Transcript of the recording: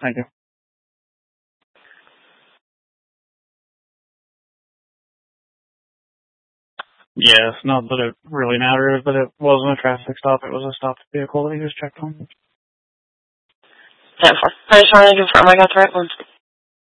Thank you. Yes, not that it really mattered, but it wasn't a traffic stop. It was a stopped vehicle that he was checked on. I just wanted to confirm I got the right one.